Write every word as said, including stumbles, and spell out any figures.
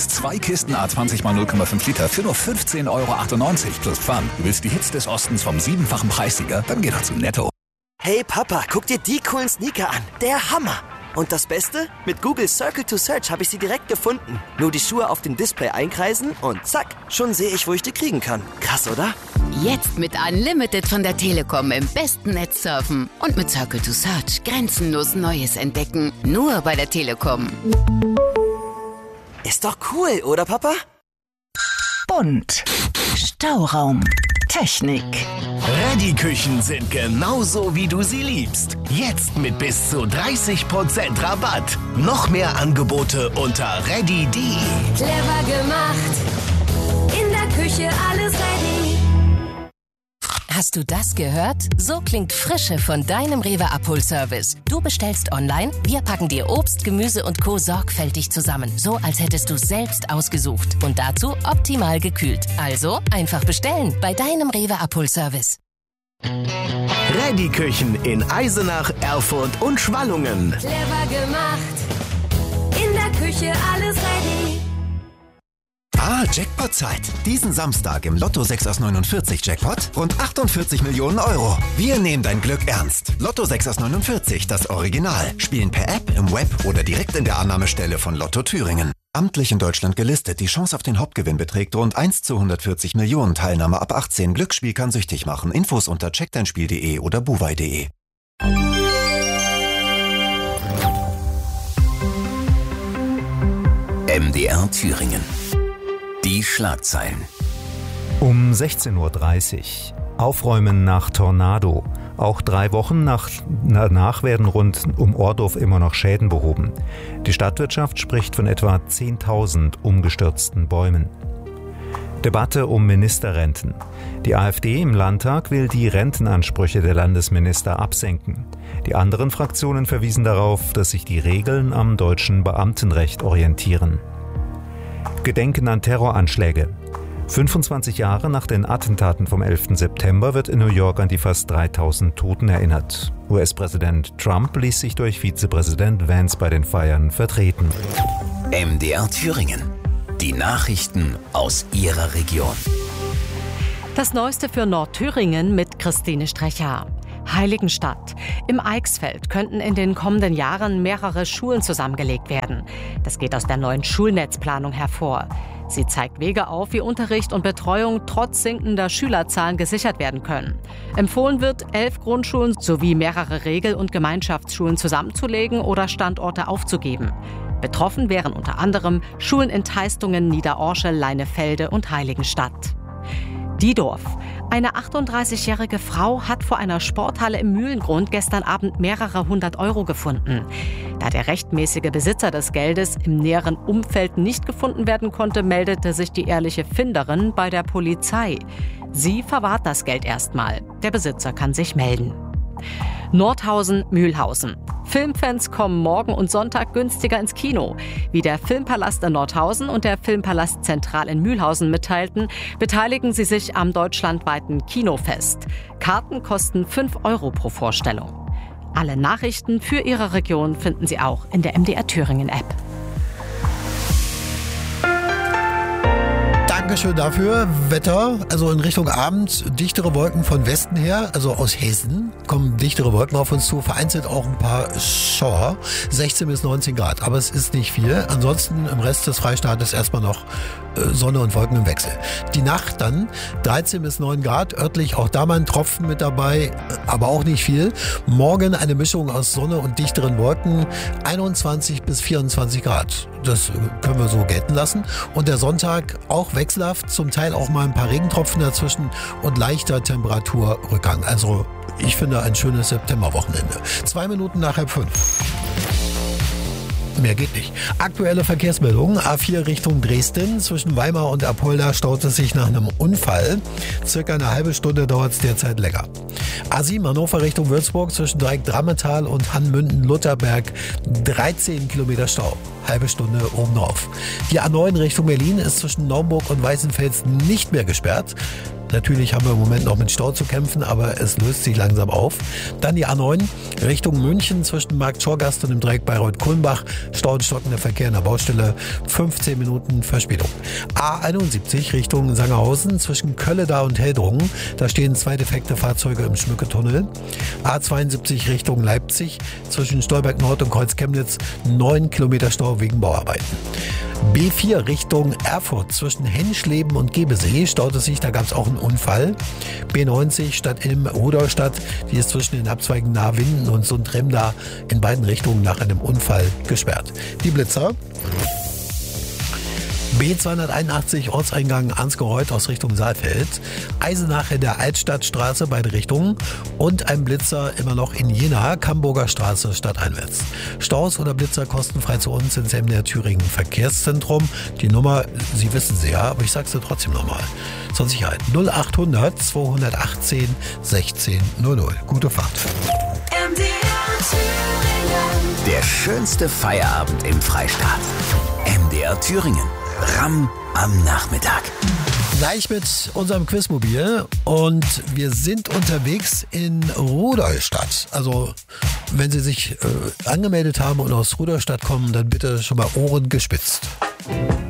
Zwei Kisten A zwanzig mal null Komma fünf Liter für nur fünfzehn Euro achtundneunzig plus Pfand. Du willst die Hits des Ostens vom siebenfachen Preissieger? Dann geh doch zu Netto. Hey Papa, guck dir die coolen Sneaker an. Der Hammer. Und das Beste? Mit Google Circle to Search habe ich sie direkt gefunden. Nur die Schuhe auf dem Display einkreisen und zack, schon sehe ich, wo ich die kriegen kann. Krass, oder? Jetzt mit Unlimited von der Telekom im besten Netz surfen. Und mit Circle to Search grenzenlos Neues entdecken. Nur bei der Telekom. Ist doch cool, oder Papa? Bunt. Stauraum. Technik. Reddy-Küchen sind genauso, wie du sie liebst. Jetzt mit bis zu dreißig Prozent Rabatt. Noch mehr Angebote unter reddy punkt de. Clever gemacht. In der Küche alles ready. Hast du das gehört? So klingt Frische von deinem Rewe Abholservice. Du bestellst online, wir packen dir Obst, Gemüse und Co. sorgfältig zusammen. So, als hättest du selbst ausgesucht. Und dazu optimal gekühlt. Also einfach bestellen bei deinem Rewe Abholservice. Reddy-Küchen in Eisenach, Erfurt und Schwallungen. Clever gemacht. In der Küche alles ready. Ah, Jackpot-Zeit. Diesen Samstag im Lotto sechs aus neunundvierzig Jackpot rund achtundvierzig Millionen Euro. Wir nehmen dein Glück ernst. Lotto sechs aus neunundvierzig, das Original. Spielen per App, im Web oder direkt in der Annahmestelle von Lotto Thüringen. Amtlich in Deutschland gelistet. Die Chance auf den Hauptgewinn beträgt rund eins zu hundertvierzig Millionen. Teilnahme ab achtzehn. Glücksspiel kann süchtig machen. Infos unter checkdeinspiel punkt de oder buwei punkt de. M D R Thüringen. Die Schlagzeilen. Um sechzehn Uhr dreißig. Aufräumen nach Tornado. Auch drei Wochen nach, danach werden rund um Ohrdorf immer noch Schäden behoben. Die Stadtwirtschaft spricht von etwa zehntausend umgestürzten Bäumen. Debatte um Ministerrenten. Die AfD im Landtag will die Rentenansprüche der Landesminister absenken. Die anderen Fraktionen verwiesen darauf, dass sich die Regeln am deutschen Beamtenrecht orientieren. Gedenken an Terroranschläge. fünfundzwanzig Jahre nach den Attentaten vom elften September wird in New York an die fast dreitausend Toten erinnert. U S-Präsident Trump ließ sich durch Vizepräsident Vance bei den Feiern vertreten. M D R Thüringen. Die Nachrichten aus Ihrer Region. Das Neueste für Nordthüringen mit Christine Strecher. Heiligenstadt. Im Eichsfeld könnten in den kommenden Jahren mehrere Schulen zusammengelegt werden. Das geht aus der neuen Schulnetzplanung hervor. Sie zeigt Wege auf, wie Unterricht und Betreuung trotz sinkender Schülerzahlen gesichert werden können. Empfohlen wird, elf Grundschulen sowie mehrere Regel- und Gemeinschaftsschulen zusammenzulegen oder Standorte aufzugeben. Betroffen wären unter anderem Schulen in Teistungen, Niederorsche, Leinefelde und Heiligenstadt. Diedorf. Eine achtunddreißigjährige Frau hat vor einer Sporthalle im Mühlengrund gestern Abend mehrere hundert Euro gefunden. Da der rechtmäßige Besitzer des Geldes im näheren Umfeld nicht gefunden werden konnte, meldete sich die ehrliche Finderin bei der Polizei. Sie verwahrt das Geld erstmal. Der Besitzer kann sich melden. Nordhausen-Mühlhausen. Filmfans kommen morgen und Sonntag günstiger ins Kino. Wie der Filmpalast in Nordhausen und der Filmpalast Zentral in Mühlhausen mitteilten, beteiligen sie sich am deutschlandweiten Kinofest. Karten kosten fünf Euro pro Vorstellung. Alle Nachrichten für Ihre Region finden Sie auch in der M D R Thüringen App. Dankeschön dafür. Wetter, also in Richtung Abend, dichtere Wolken von Westen her, also aus Hessen, kommen dichtere Wolken auf uns zu, vereinzelt auch ein paar Schauer, sechzehn bis neunzehn Grad, aber es ist nicht viel. Ansonsten im Rest des Freistaates erstmal noch äh, Sonne und Wolken im Wechsel. Die Nacht dann dreizehn bis neun Grad, örtlich auch da mal ein Tropfen mit dabei, aber auch nicht viel. Morgen eine Mischung aus Sonne und dichteren Wolken, einundzwanzig bis vierundzwanzig Grad. Das können wir so gelten lassen. Und der Sonntag auch wechselhaft, zum Teil auch mal ein paar Regentropfen dazwischen und leichter Temperaturrückgang. Also ich finde ein schönes Septemberwochenende. Zwei Minuten nach halb fünf. Mehr geht nicht. Aktuelle Verkehrsmeldungen. A vier Richtung Dresden. Zwischen Weimar und Apolda staut es sich nach einem Unfall. Circa eine halbe Stunde dauert es derzeit länger. A sieben Hannover Richtung Würzburg. Zwischen Dreieck-Drammetal und Hannmünden-Lutherberg. dreizehn Kilometer Stau. Halbe Stunde obendrauf. Die A neun Richtung Berlin ist zwischen Naumburg und Weißenfels nicht mehr gesperrt. Natürlich haben wir im Moment noch mit Stau zu kämpfen, aber es löst sich langsam auf. Dann die A neun Richtung München zwischen Markt Schorgast und dem Dreieck Bayreuth-Kulmbach. Stau und stockender Verkehr in der Baustelle, fünfzehn Minuten Verspätung. A einundsiebzig Richtung Sangerhausen zwischen Kölleda und Heldrungen. Da stehen zwei defekte Fahrzeuge im Schmücketunnel. A zweiundsiebzig Richtung Leipzig zwischen Stolberg Nord und Kreuz-Chemnitz. neun Kilometer Stau wegen Bauarbeiten. B vier Richtung Erfurt zwischen Henschleben und Gebesee staut es sich, da gab es auch einen Unfall. B neunzig Stadt Ilm Rudolstadt, die ist zwischen den Abzweigen Nahwinden und Sundremda in beiden Richtungen nach einem Unfall gesperrt. Die Blitzer. B zweihunderteinundachtzig Ortseingang Ansgereuth aus Richtung Saalfeld, Eisenach in der Altstadtstraße, beide Richtungen und ein Blitzer immer noch in Jena, Camburger Straße stadteinwärts. Staus oder Blitzer kostenfrei zu uns ins M D R Thüringen Verkehrszentrum. Die Nummer, Sie wissen sie ja, aber ich sage sie trotzdem nochmal. Zur Sicherheit null achthundert zweihundertachtzehn sechzehn null null. Gute Fahrt. M D R Thüringen. Der schönste Feierabend im Freistaat. M D R Thüringen. Ramm am Nachmittag. Gleich mit unserem Quizmobil und wir sind unterwegs in Rudolstadt. Also wenn Sie sich äh, angemeldet haben und aus Rudolstadt kommen, dann bitte schon mal Ohren gespitzt.